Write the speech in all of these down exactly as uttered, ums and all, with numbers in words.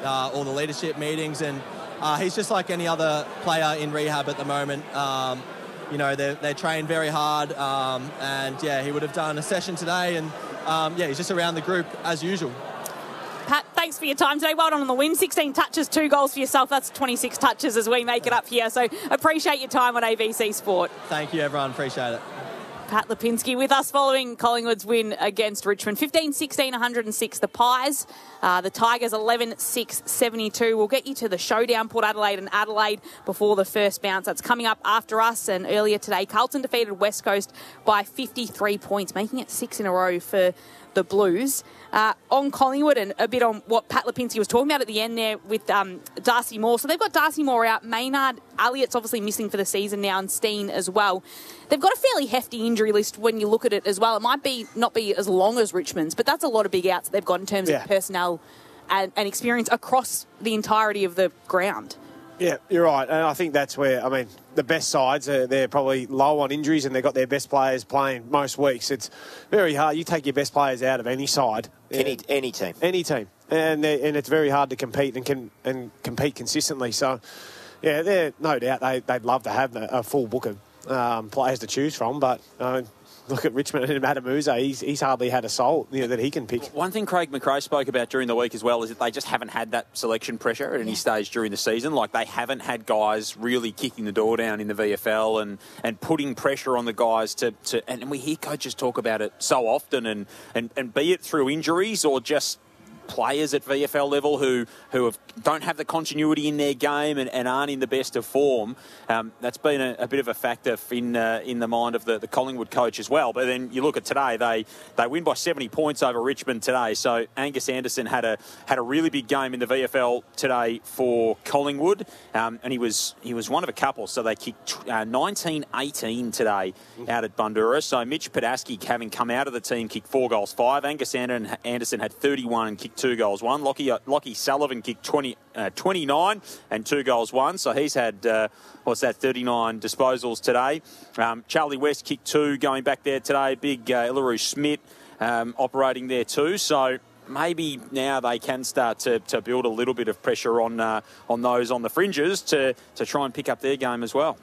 uh, all the leadership meetings, and uh, he's just like any other player in rehab at the moment. Um, you know, they they train very hard, um, and yeah, he would have done a session today, and um, yeah, he's just around the group as usual. Pat, thanks for your time today. Well done on the win. sixteen touches, two goals for yourself. That's twenty-six touches as we make it up here. So appreciate your time on A B C Sport. Thank you, everyone. Appreciate it. Pat Lipinski with us following Collingwood's win against Richmond. fifteen sixteen, one hundred six the Pies. Uh, the Tigers eleven six seventy-two. We'll get you to the showdown, Port Adelaide and Adelaide, before the first bounce. That's coming up after us. And earlier today, Carlton defeated West Coast by fifty-three points, making it six in a row for the Blues. Uh, on Collingwood, and a bit on what Pat Lipinski was talking about at the end there with um, Darcy Moore. So they've got Darcy Moore out. Maynard Elliott's obviously missing for the season now, and Steen as well. They've got a fairly hefty injury list when you look at it as well. It might be not be as long as Richmond's, but that's a lot of big outs that they've got in terms yeah. of personnel and, and experience across the entirety of the ground. Yeah, you're right. And I think that's where, I mean, the best sides, are, they're probably low on injuries and they've got their best players playing most weeks. It's very hard. You take your best players out of any side. Any any team. Any team. And and it's very hard to compete and can and compete consistently. So, yeah, they're no doubt they, they'd love to have a, a full book of um, players to choose from. But uh, look at Richmond and Matamuza. He's, he's hardly had a soul you know, that he can pick. One thing Craig McRae spoke about during the week as well is that they just haven't had that selection pressure at any yeah. stage during the season. Like, they haven't had guys really kicking the door down in the V F L and, and putting pressure on the guys to, to... And we hear coaches talk about it so often, and, and, and be it through injuries or just players at V F L level who who have, don't have the continuity in their game and, and aren't in the best of form. Um, that's been a, a bit of a factor in uh, in the mind of the, the Collingwood coach as well. But then you look at today, they they win by seventy points over Richmond today. So Angus Anderson had a had a really big game in the V F L today for Collingwood, um, and he was he was one of a couple. So they kicked uh, nineteen eighteen today out at Bundoora. So Mitch Padaski, having come out of the team, kicked four goals, five. Angus Anderson had thirty-one and kicked two goals, one. Lockie, uh, Lockie Sullivan kicked twenty, uh, twenty-nine and two goals, one. So he's had, uh, what's that, thirty-nine disposals today. Um, Charlie West kicked two going back there today. Big uh, Illaru Schmidt um, operating there too. So maybe now they can start to, to build a little bit of pressure on uh, on those on the fringes to, to try and pick up their game as well.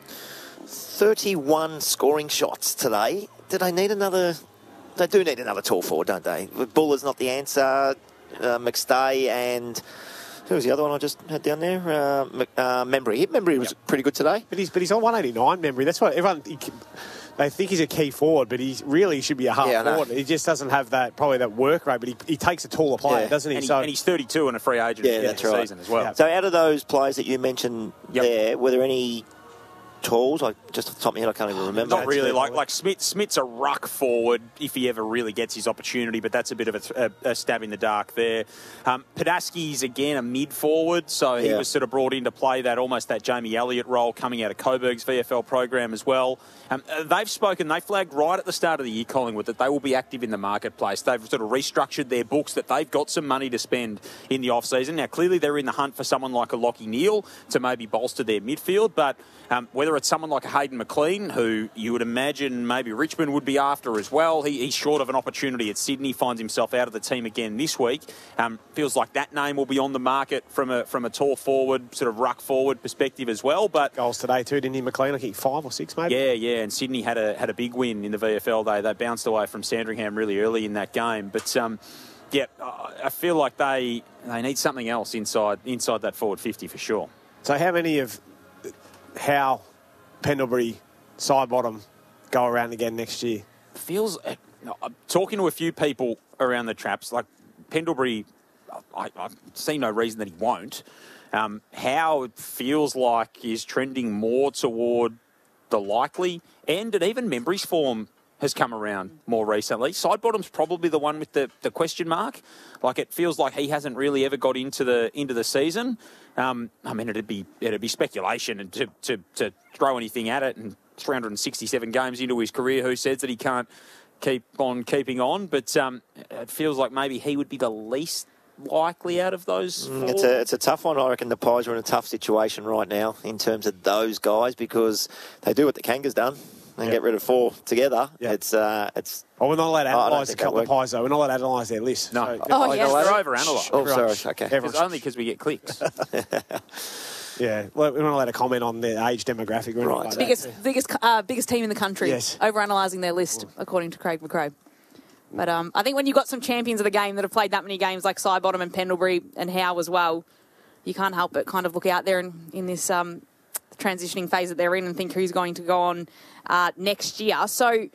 thirty-one scoring shots today. Do they need another... They do need another tall forward, don't they? Buller's not the answer. Uh, McStay and... Who was the other one I just had down there? Uh, uh, Membry. Membry was yep. pretty good today. But he's but he's on one eighty-nine, Membry. That's what everyone... He, they think he's a key forward, but he really should be a half yeah, forward. He just doesn't have that probably that work rate, but he, he takes a taller player, yeah. doesn't he? And, he? So, and he's thirty-two and a free agent yeah, that's right. season as well. Yeah. So out of those players that you mentioned yep. there, were there any... tools? I just off the top of my head, I can't even remember. Not really. Like like Smith. Smith's a ruck forward if he ever really gets his opportunity, but that's a bit of a, a, a stab in the dark there. Um, Padaski's again a mid forward, so he yeah. was sort of brought in to play that almost that Jamie Elliott role coming out of Coburg's V F L program as well. Um, they've spoken. They flagged right at the start of the year, Collingwood, that they will be active in the marketplace. They've sort of restructured their books, that they've got some money to spend in the off season. Now clearly they're in the hunt for someone like a Lockie Neal to maybe bolster their midfield, but um, whether it's someone like a Hayden McLean, who you would imagine maybe Richmond would be after as well. He, he's short of an opportunity at Sydney, finds himself out of the team again this week. Um, feels like that name will be on the market from a from a tall forward, sort of ruck forward perspective as well. But goals today too, didn't he, McLean? I think five or six maybe. Yeah, yeah. And Sydney had a had a big win in the V F L. They they bounced away from Sandringham really early in that game. But um, yeah, I feel like they they need something else inside inside that forward fifty for sure. So how many of how Pendlebury side bottom go around again next year? Feels uh, I'm talking to a few people around the traps, like Pendlebury. I, I see no reason that he won't. Um, how it feels like is trending more toward the likely end, and even Membry's form has come around more recently. Sidebottom's probably the one with the, the question mark. Like, it feels like he hasn't really ever got into the into the season. Um, I mean, it'd be it'd be speculation and to, to to throw anything at it. And three hundred sixty-seven games into his career, who says that he can't keep on keeping on? But um, it feels like maybe he would be the least likely out of those four. It's a, it's a tough one. I reckon the Pies are in a tough situation right now in terms of those guys, because they do what the Kangas done. and Yeah. get rid of four together, Yeah. it's uh, it's. Oh, we're not allowed to Oh, I don't analyse a think that couple of worked. pies, though. We're not allowed to analyse their list. No. So, Oh, yes. They're over-analysed. Oh, sorry. Shh. Okay. Everyone's- It's only because we get clicks. Yeah, well, we're not allowed to comment on their age demographic or anything Right. like that. biggest biggest uh, biggest team in the country, Yes. overanalyzing their list, according to Craig McRae. But um, I think when you've got some champions of the game that have played that many games, like Sidebottom and Pendlebury and Howe as well, you can't help but kind of look out there in, in this um, transitioning phase that they're in and think who's going to go on uh, next year. So,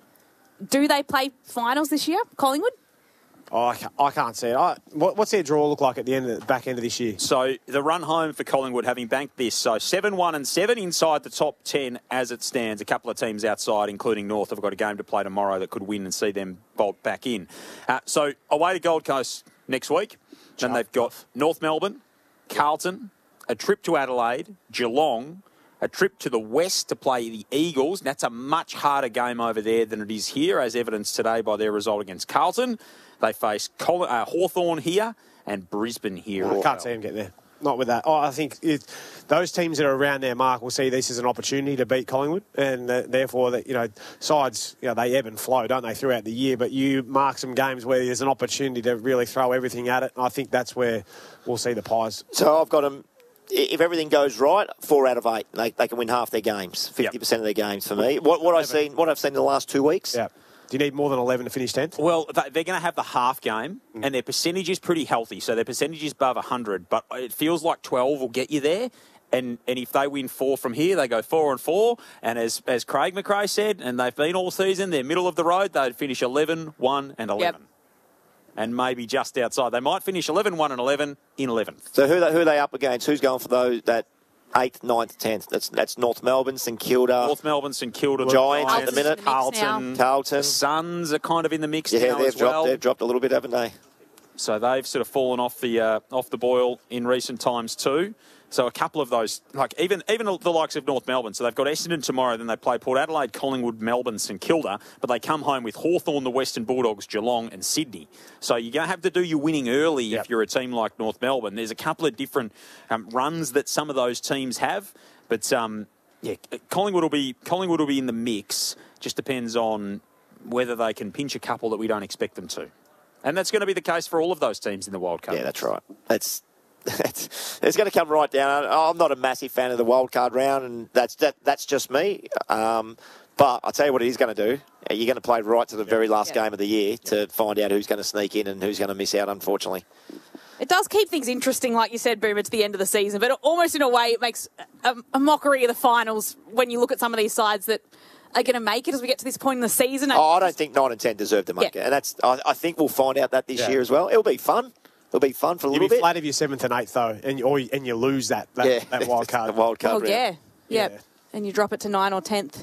do they play finals this year, Collingwood? Oh, I can't, I can't see it. I, what, what's their draw look like at the end of the back end of this year? So the run home for Collingwood, having banked this, so seven, one and seven inside the top ten as it stands. A couple of teams outside, including North, have got a game to play tomorrow that could win and see them bolt back in. Uh, so away to Gold Coast next week. Then they've got North Melbourne, Carlton, a trip to Adelaide, Geelong, a trip to the west to play the Eagles. That's a much harder game over there than it is here, as evidenced today by their result against Carlton. They face Col- uh, Hawthorn here and Brisbane here. I can't see them get there. Not with that. Oh, I think it, those teams that are around their mark will see this as an opportunity to beat Collingwood, and uh, therefore, that you know, sides, you know, they ebb and flow, don't they, throughout the year? But you mark some games where there's an opportunity to really throw everything at it, and I think that's where we'll see the Pies. So I've got them. If everything goes right, four out of eight, they, they can win half their games, fifty percent of their games for me. What, what I've seen, what I've seen in the last two weeks. Yeah. Do you need more than eleven to finish tenth? Well, they- they're going to have the half game, and their percentage is pretty healthy. So their percentage is above one hundred, but it feels like twelve will get you there. And and if they win four from here, they go four and four. And as as Craig McRae said, and they've been all season, they're middle of the road. They'd finish eleven, one and eleven. Yep. And maybe just outside. They might finish eleven, one and eleven in eleventh. So who are they, who are they up against? Who's going for those that eighth, ninth, tenth? That's that's North Melbourne, St Kilda, North Melbourne, St Kilda, Giants at the minute. Carlton, Carlton. the Suns are kind of in the mix Yeah, now they've as dropped. well. They've dropped a little bit, haven't they? So they've sort of fallen off the uh, off the boil in recent times too. So a couple of those, like even even the likes of North Melbourne. So they've got Essendon tomorrow, then they play Port Adelaide, Collingwood, Melbourne, St Kilda, but they come home with Hawthorn, the Western Bulldogs, Geelong and Sydney. So you're going to have to do your winning early Yep. if you're a team like North Melbourne. There's a couple of different um, runs that some of those teams have, but um, yeah, Collingwood will be Collingwood will be in the mix. Just depends on whether they can pinch a couple that we don't expect them to. And that's going to be the case for all of those teams in the wild card. Yeah, that's right. That's, that's it's going to come right down. I'm not a massive fan of the wild card round, and that's that, that's just me. Um, but I'll tell you what it is going to do. You're going to play right to the very last Yeah. game of the year to find out who's going to sneak in and who's going to miss out, unfortunately. It does keep things interesting, like you said, Boomer, to the end of the season. But almost in a way, it makes a, a mockery of the finals when you look at some of these sides that are going to make it as we get to this point in the season. Oh, I don't think nine and ten deserve to make Yeah. it, and that's. I, I think we'll find out that this Yeah. year as well. It'll be fun. It'll be fun for a You'd little be bit. flat if you're seventh and eighth, though, and you, or, and you lose that, that, yeah, that wild card. the wild card Oh, round. yeah. Yep. Yeah. And you drop it to nine or tenth.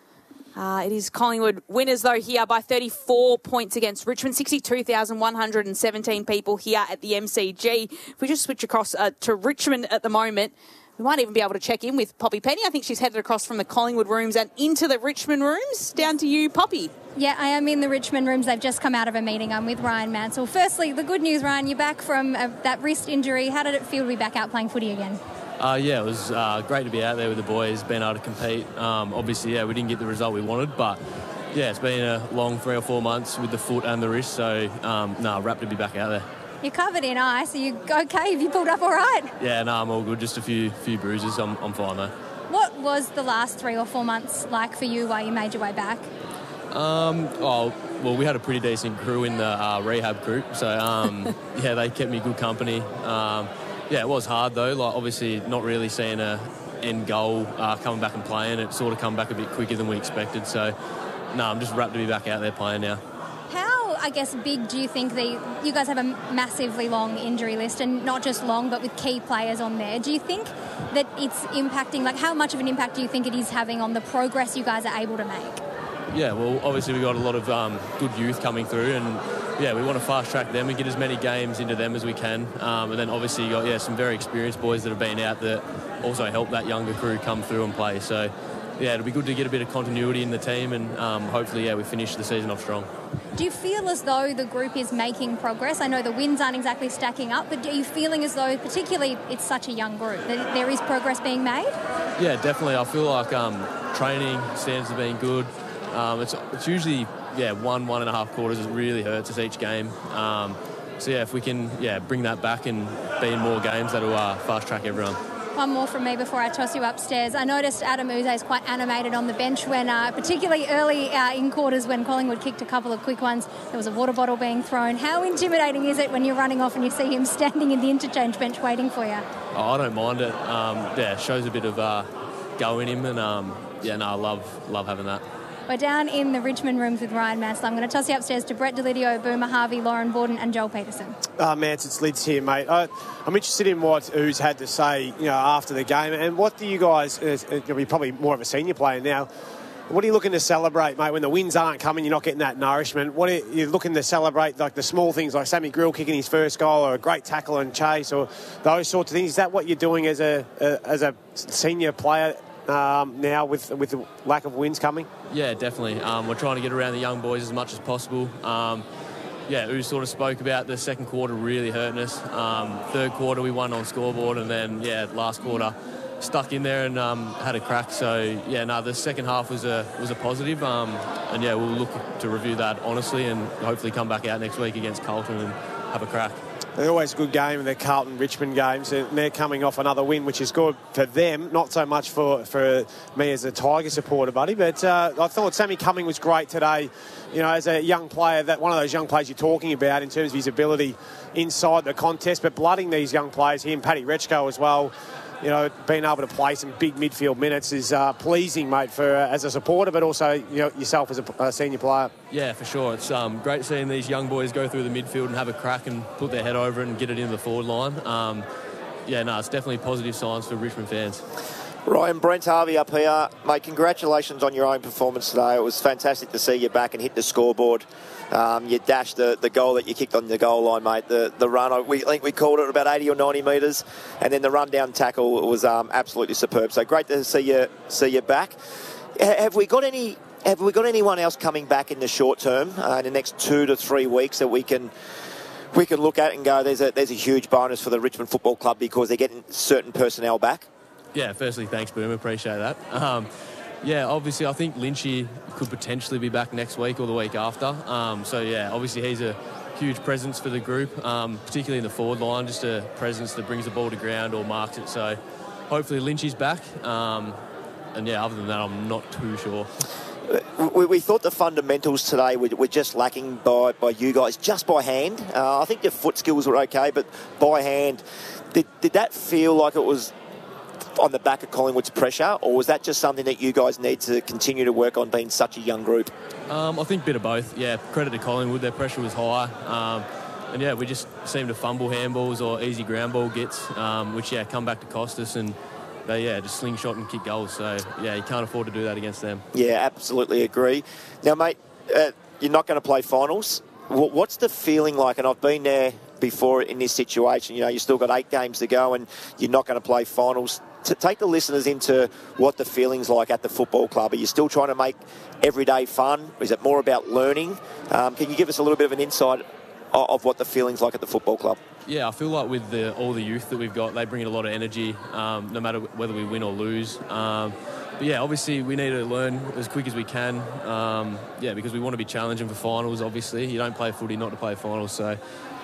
Uh, it is Collingwood winners, though, here by thirty-four points against Richmond. sixty-two thousand one hundred seventeen people here at the M C G. If we just switch across uh, to Richmond at the moment, we might even be able to check in with Poppy Penny. I think she's headed across from the Collingwood rooms and into the Richmond rooms. Down to you, Poppy. Yeah, I am in the Richmond rooms. They've just come out of a meeting. I'm with Ryan Mansell. Firstly, the good news, Ryan, you're back from uh, that wrist injury. How did it feel to be back out playing footy again? Uh, yeah, it was uh, great to be out there with the boys, being able to compete. Um, obviously, yeah, we didn't get the result we wanted, but yeah, it's been a long three or four months with the foot and the wrist, so um, no, wrapped to be back out there. You're covered in ice. Are you okay? Have you pulled up all right? Yeah, no, I'm all good. Just a few few bruises. I'm, I'm fine though. What was the last three or four months like for you while you made your way back? Um, oh, well, we had a pretty decent crew in the uh, rehab group, so um, yeah, they kept me good company. Um, yeah, it was hard though. Like obviously, not really seeing a end goal uh, coming back and playing. It sort of come back a bit quicker than we expected. So, no, I'm just wrapped to be back out there playing now. How, I guess, big do you think the you guys have a massively long injury list, and not just long, but with key players on there? Do you think that it's impacting? Like, how much of an impact do you think it is having on the progress you guys are able to make? Yeah, well, obviously we've got a lot of um, good youth coming through, and yeah, we want to fast track them and get as many games into them as we can. Um, and then obviously you got yeah some very experienced boys that have been out that also help that younger crew come through and play. So yeah, it'll be good to get a bit of continuity in the team, and um, hopefully yeah we finish the season off strong. Do you feel as though the group is making progress? I know the wins aren't exactly stacking up, but are you feeling as though, particularly it's such a young group, that there is progress being made? Yeah, definitely. I feel like um, training standards have been good. Um, it's, it's usually, yeah, one, one and a half quarters. It really hurts us each game. Um, so, yeah, if we can, yeah, bring that back and be in more games, that'll uh, fast-track everyone. One more from me before I toss you upstairs. I noticed Adam Uze is quite animated on the bench when, uh, particularly early uh, in quarters when Collingwood kicked a couple of quick ones. There was a water bottle being thrown. How intimidating is it when you're running off and you see him standing in the interchange bench waiting for you? Oh, I don't mind it. Um, yeah, it shows a bit of uh, go in him, and um, yeah, no, I love love having that. We're down in the Richmond rooms with Ryan Mansell. I'm going to toss you upstairs to Brett Delidio, Boomer Harvey, Lauren Borden and Joel Peterson. Uh, Mance, it's Lids here, mate. I, I'm interested in what Ooze had to say, you know, after the game. And what do you guys, uh, you're probably more of a senior player now, what are you looking to celebrate, mate, when the wins aren't coming, you're not getting that nourishment? What are you looking to celebrate, like the small things like Sammy Grill kicking his first goal or a great tackle and chase or those sorts of things? Is that what you're doing as a, a as a senior player um, now with, with the lack of wins coming? Yeah, definitely. Um, we're trying to get around the young boys as much as possible. Um, yeah, Ooze sort of spoke about the second quarter really hurting us. Um, third quarter we won on scoreboard, and then, yeah, last quarter stuck in there and um, had a crack. So, yeah, no, the second half was a was a positive. Um, and, yeah, we'll look to review that honestly and hopefully come back out next week against Carlton and have a crack. They're always a good game in the Carlton-Richmond games, and they're coming off another win, which is good for them, not so much for, for me as a Tiger supporter, buddy. But uh, I thought Sammy Cumming was great today, you know, as a young player, that one of those young players you're talking about in terms of his ability inside the contest, but blooding these young players, him, Paddy Rechko as well. You know, being able to play some big midfield minutes is uh, pleasing, mate, for uh, as a supporter, but also, you know, yourself as a, a senior player. Yeah, for sure. It's um, great seeing these young boys go through the midfield and have a crack and put their head over it and get it into the forward line. Um, yeah, no, it's definitely positive signs for Richmond fans. Ryan, Brent Harvey up here. Mate, congratulations on your own performance today. It was fantastic to see you back and hit the scoreboard. Um, you dashed the, the goal that you kicked on the goal line, mate. The the run, we, I think we called it about eighty or ninety metres, and then the run down tackle was um, absolutely superb. So great to see you see you back. Have we got any? Have we got anyone else coming back in the short term, uh, in the next two to three weeks that we can we can look at and go, there's a there's a huge bonus for the Richmond Football Club because they're getting certain personnel back? Yeah, firstly, thanks, Boom. Appreciate that. Um, yeah, obviously, I think Lynchy could potentially be back next week or the week after. Um, so, yeah, obviously he's a huge presence for the group, um, particularly in the forward line, just a presence that brings the ball to ground or marks it. So, hopefully Lynchy's back. Um, and, yeah, other than that, I'm not too sure. We, we thought the fundamentals today were, were just lacking by, by you guys, just by hand. Uh, I think your foot skills were okay, but by hand, did, did that feel like it was on the back of Collingwood's pressure, or was that just something that you guys need to continue to work on being such a young group? Um, I think a bit of both. Yeah, credit to Collingwood, their pressure was high. Um, and, yeah, we just seemed to fumble handballs or easy ground ball gets, um, which, yeah, come back to cost us, and they, yeah, just slingshot and kick goals. So, yeah, you can't afford to do that against them. Yeah, absolutely agree. Now, mate, uh, you're not going to play finals. What's the feeling like? And I've been there before in this situation. You know, you've still got eight games to go and you're not going to play finals. To take the listeners into what the feeling's like at the football club. Are you still trying to make every day fun? Is it more about learning? Um, can you give us a little bit of an insight of, of what the feeling's like at the football club? Yeah, I feel like with the, all the youth that we've got, they bring in a lot of energy, um, no matter whether we win or lose. Um, but yeah, obviously we need to learn as quick as we can. Um, yeah, because we want to be challenging for finals, obviously. You don't play footy not to play finals, so...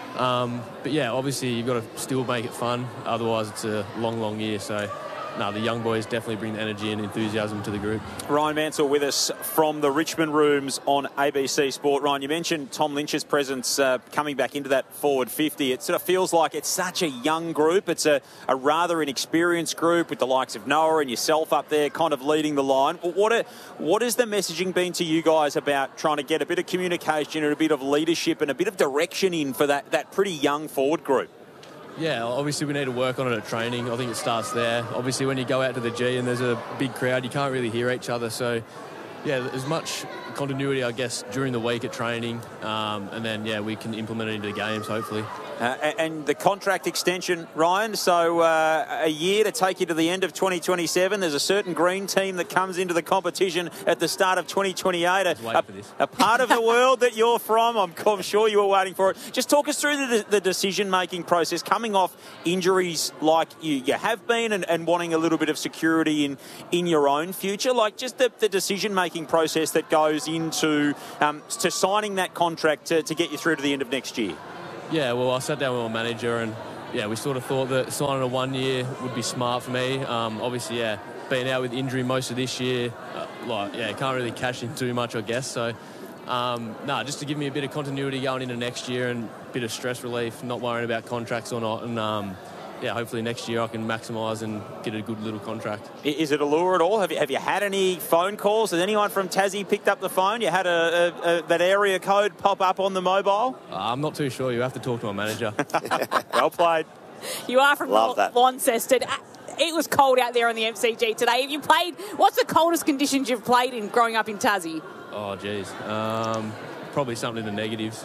Um, but yeah, obviously you've got to still make it fun. Otherwise, it's a long, long year. So, no, the young boys definitely bring the energy and enthusiasm to the group. Ryan Mansell with us from the Richmond rooms on A B C Sport. Ryan, you mentioned Tom Lynch's presence uh, coming back into that forward fifty. It sort of feels like it's such a young group. It's a, a rather inexperienced group with the likes of Noah and yourself up there kind of leading the line. What, are, what has the messaging been to you guys about trying to get a bit of communication and a bit of leadership and a bit of direction in for that, that pretty young forward group? Yeah, obviously we need to work on it at training. I think it starts there. Obviously when you go out to the G and there's a big crowd, you can't really hear each other. So, yeah, as much continuity, I guess, during the week at training. Um, and then, yeah, we can implement it into the games, hopefully. Uh, and the contract extension, Ryan, so uh, a year to take you to the end of twenty twenty-seven. There's a certain green team that comes into the competition at the start of twenty twenty-eight. A, a, a part of the world that you're from, I'm, I'm sure you were waiting for it. Just talk us through the, the decision-making process, coming off injuries like you, you have been and, and wanting a little bit of security in, in your own future. Like just the, the decision-making process that goes into um, to signing that contract to, to get you through to the end of next year. Yeah, well, I sat down with my manager and, yeah, we sort of thought that signing a one year would be smart for me. Um, obviously, yeah, being out with injury most of this year, uh, like, yeah, can't really cash in too much, I guess. So, um, no, nah, just to give me a bit of continuity going into next year and a bit of stress relief, not worrying about contracts or not. And, um, yeah, hopefully next year I can maximise and get a good little contract. Is it a lure at all? Have you, have you had any phone calls? Has anyone from Tassie picked up the phone? You had a, a, a, that area code pop up on the mobile? Uh, I'm not too sure. You have to talk to my manager. Well played. You are from Love that. Launceston. It was cold out there on the M C G today. Have you played? What's the coldest conditions you've played in growing up in Tassie? Oh, geez. Um, probably something in the negatives.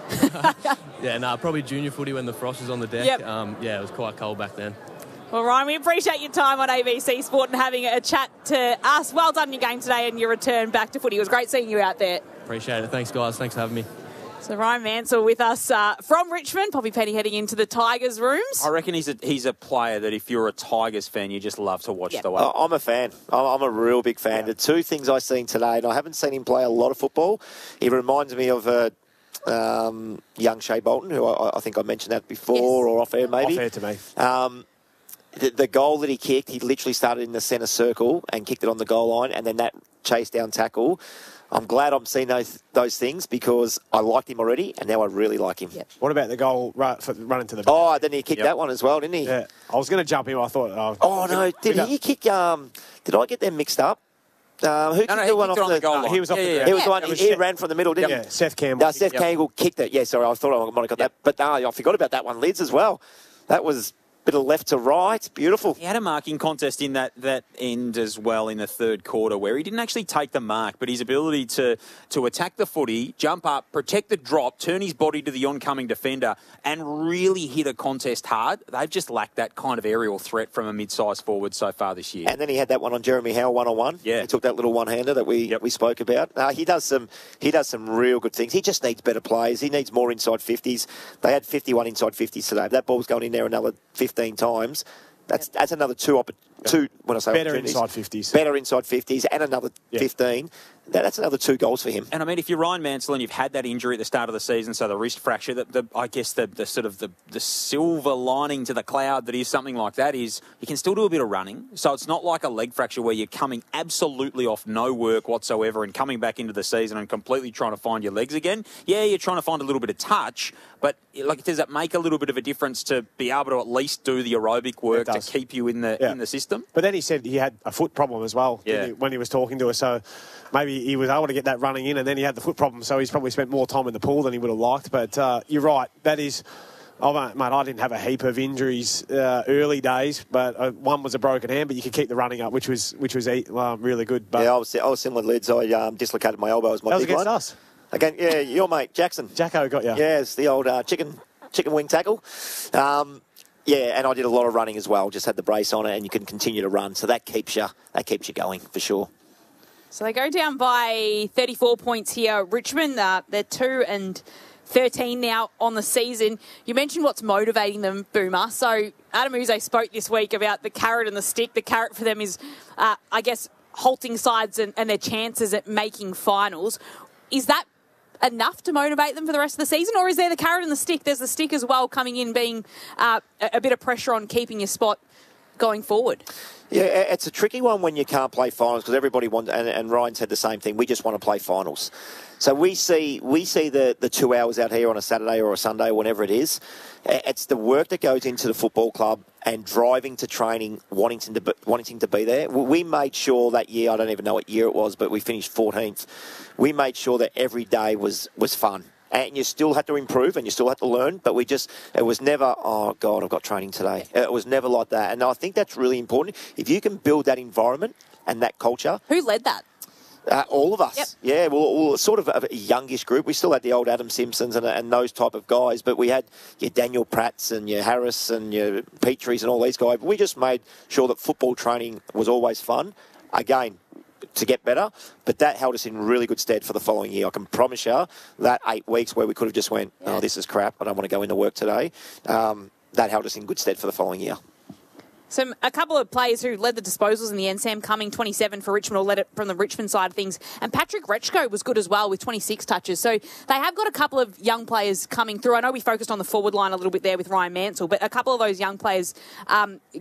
yeah, no, nah, probably junior footy when the frost was on the deck. Yep. Um, yeah, it was quite cold back then. Well, Ryan, we appreciate your time on A B C Sport and having a chat to us. Well done in your game today and your return back to footy. It was great seeing you out there. Appreciate it. Thanks, guys. Thanks for having me. So Ryan Mansell with us uh, from Richmond. Poppy Petty heading into the Tigers' rooms. I reckon he's a, he's a player that if you're a Tigers fan, you just love to watch yep. the way. Oh, I'm a fan. I'm, I'm a real big fan. Yeah. The two things I've seen today, and I haven't seen him play a lot of football, he reminds me of a um, young Shea Bolton, who I, I think I mentioned that before, yes. or off air maybe. Off air to me. Um, the, the goal that he kicked, he literally started in the centre circle and kicked it on the goal line, and then that chase down tackle. I'm glad I'm seeing those those things because I liked him already, and now I really like him. Yep. What about the goal run, for running to the... Oh, then he kicked yep. that one as well, didn't he? Yeah. I was going to jump in. I thought... Oh, oh no, did he kick... Um, did I get them mixed up? Um, who kicked no, no, the one off on the, the goal line? No, he was off yeah, the yeah, ground. He was yeah. the one. Was He, he Seth, ran from the middle, didn't yeah, he? Seth Campbell. No, Seth yep. Campbell kicked it. Yeah, sorry, I thought I might have got yep. that. But no, I forgot about that one. Lids as well. That was... bit of left to right, beautiful. He had a marking contest in that, that end as well in the third quarter where he didn't actually take the mark, but his ability to, to attack the footy, jump up, protect the drop, turn his body to the oncoming defender and really hit a contest hard. They've just lacked that kind of aerial threat from a mid-sized forward so far this year. And then he had that one on Jeremy Howe one-on-one. Yeah. He took that little one-hander that we yep. we spoke about. Uh, he does some he does some real good things. He just needs better players. He needs more inside fifties. They had fifty-one inside fifties today. If that ball's going in there another fifteen times, That's yep. that's another two, opp- two when I say better inside fifties. Better inside fifties and another yep. fifteen. That, that's another two goals for him. And I mean, if you're Ryan Mansell and you've had that injury at the start of the season, so the wrist fracture, the, the, I guess the, the sort of the, the silver lining to the cloud that is something like that is you can still do a bit of running. So it's not like a leg fracture where you're coming absolutely off no work whatsoever and coming back into the season and completely trying to find your legs again. Yeah, you're trying to find a little bit of touch, but like, does it make a little bit of a difference to be able to at least do the aerobic work to keep you in the yeah. in the system? But then he said he had a foot problem as well yeah. he, when he was talking to us. So maybe he was able to get that running in, and then he had the foot problem. So he's probably spent more time in the pool than he would have liked. But uh, you're right. That is. Oh, mate, mate, I didn't have a heap of injuries uh, early days, but uh, one was a broken hand, but you could keep the running up, which was which was uh, really good. But yeah, I was, I was similar, Lids. I um, dislocated my elbow as my that was big against one. us. Again, yeah, your mate, Jackson. Jacko got you. Yeah, it's the old uh, chicken chicken wing tackle. Um, yeah, and I did a lot of running as well. Just had the brace on it, and you can continue to run. So that keeps you that keeps you going for sure. So they go down by thirty-four points here. Richmond, uh, they're two and thirteen now on the season. You mentioned what's motivating them, Boomer. So Adam Uze spoke this week about the carrot and the stick. The carrot for them is, uh, I guess, halting sides and, and their chances at making finals. Is that enough to motivate them for the rest of the season, or is there the carrot and the stick? There's the stick as well coming in, being uh, a, a bit of pressure on keeping your spot going forward. Yeah, it's a tricky one when you can't play finals because everybody wants, and, and Ryan said the same thing, we just want to play finals. So we see we see the, the two hours out here on a Saturday or a Sunday, whenever it is. It's the work that goes into the football club and driving to training, wanting to be, wanting to be there. We made sure that year, I don't even know what year it was, but we finished fourteenth. We made sure that every day was, was fun. And you still had to improve and you still had to learn, but we just, it was never, oh, God, I've got training today. It was never like that. And I think that's really important. If you can build that environment and that culture. Who led that? Uh, all of us. Yep. Yeah, well, well, sort of a, a youngish group. We still had the old Adam Simpsons and, and those type of guys, but we had your Daniel Pratts and your Harris and your Petries and all these guys. We just made sure that football training was always fun. Again, to get better, but that held us in really good stead for the following year. I can promise you that eight weeks where we could have just went, oh, this is crap, I don't want to go into work today, um, that held us in good stead for the following year. Some a couple of players who led the disposals in the end. Sam Cumming, twenty-seven for Richmond, or led it from the Richmond side of things. And Patrick Rechko was good as well with twenty-six touches. So they have got a couple of young players coming through. I know we focused on the forward line a little bit there with Ryan Mansell, but a couple of those young players um,